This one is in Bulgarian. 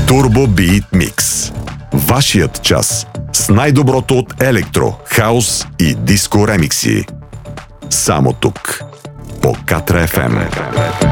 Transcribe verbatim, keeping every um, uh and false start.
Turbo Beat Mix. Вашият час с най-доброто от електро, хаус и диско ремикси. Само тук, по Катра еф ем.